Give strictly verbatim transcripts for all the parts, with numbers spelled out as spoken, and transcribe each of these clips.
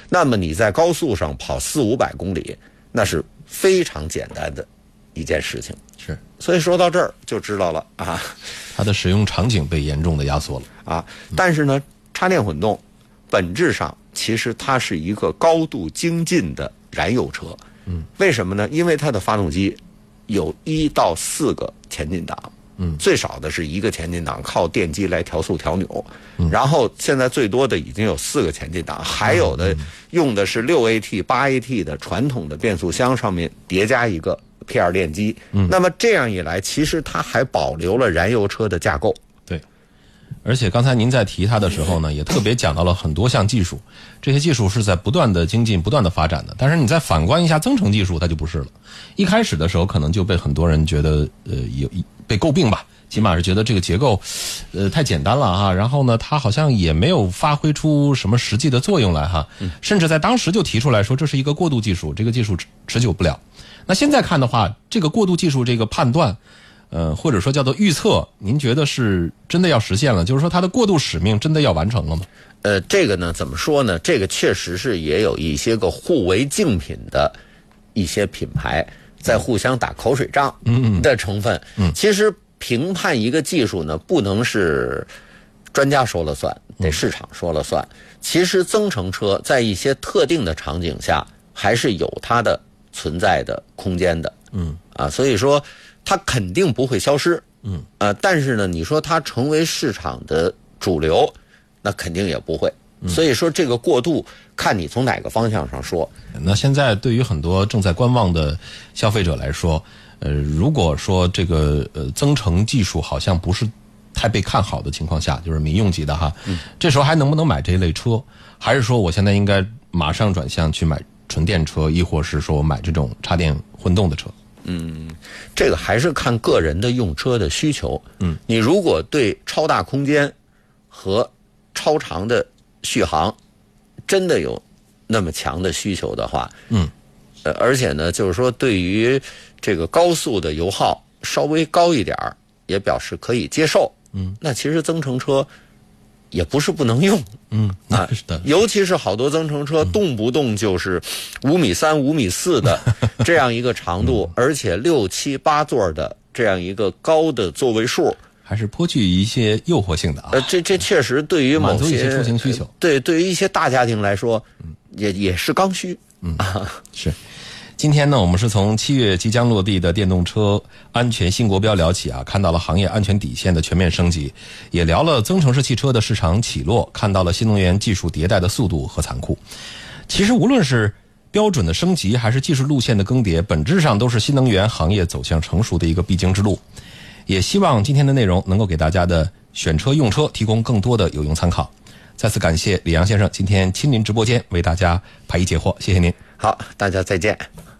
那么你在高速上跑四五百公里，那是非常简单的一件事情。 是， 所以说到这儿就知道了啊， 它的使用场景被严重的压缩了啊。但是呢，插电混动本质上其实它是一个高度精进的燃油车。 嗯， 为什么呢？因为它的发动机有一到四个前进档。 嗯， 最少的是一个前进档，靠电机来调速调扭。嗯，然后现在最多的已经有四个前进档，还有的用的是六 A T、八 A T 的传统的变速箱，上面叠加一个 P 二 电机。嗯，那么这样一来，其实它还保留了燃油车的架构。 对，而且刚才您在提它的时候呢，也特别讲到了很多项技术，这些技术是在不断的精进、不断的发展的。但是你再反观一下增程技术，它就不是了。一开始的时候，可能就被很多人觉得呃有被诟病吧，起码是觉得这个结构呃太简单了啊，然后呢它好像也没有发挥出什么实际的作用来哈，甚至在当时就提出来说这是一个过渡技术，这个技术持久不了。那现在看的话，这个过渡技术这个判断呃或者说叫做预测，您觉得是真的要实现了，就是说它的过渡使命真的要完成了吗？ 呃这个呢怎么说呢，这个确实是也有一些个互为竞品的一些品牌在互相打口水仗的成分。嗯，其实评判一个技术呢，不能是专家说了算，得市场说了算。其实增程车在一些特定的场景下，还是有它的存在的空间的。嗯，啊，所以说它肯定不会消失。嗯，啊，但是呢，你说它成为市场的主流，那肯定也不会。所以说这个过渡看你从哪个方向上说。 那现在对于很多正在观望的消费者来说，呃，如果说这个呃增程技术好像不是太被看好的情况下，就是民用级的哈，嗯，这时候还能不能买这一类车？还是说我现在应该马上转向去买纯电车，亦或是说我买这种插电混动的车？ 嗯，这个还是看个人的用车的需求。嗯，你如果对超大空间和超长的续航真的有那么强的需求的话，嗯，呃，而且呢，就是说对于这个高速的油耗稍微高一点儿，也表示可以接受。嗯，那其实增程车也不是不能用。 嗯，啊，是的， 尤其是好多增程车动不动就是五米三、五米四的这样一个长度，嗯、而且六七八座的这样一个高的座位数。 还是颇具一些诱惑性的啊！ 呃，这这确实对于某些满足一些出行需求， 对对于一些大家庭来说，嗯、也也是刚需。 嗯，啊、是。今天呢，我们是从七月即将落地的电动车安全新国标聊起啊，看到了行业安全底线的全面升级，也聊了增程式汽车的市场起落，看到了新能源技术迭代的速度和残酷。其实无论是标准的升级，还是技术路线的更迭，本质上都是新能源行业走向成熟的一个必经之路。也希望今天的内容能够给大家的选车用车提供更多的有用参考。再次感谢李阳先生今天亲临直播间为大家排疑解惑，谢谢您。 好，大家再见。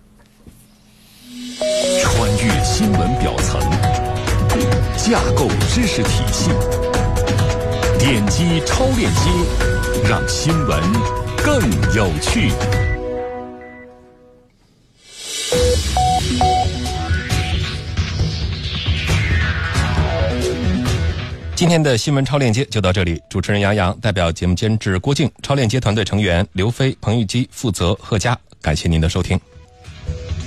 穿越新闻表层，架构知识体系，点击超链接，让新闻更有趣。 今天的新闻超链接就到这里，主持人杨洋代表节目监制郭靖、超链接团队成员刘飞、彭玉基负责贺佳，感谢您的收听。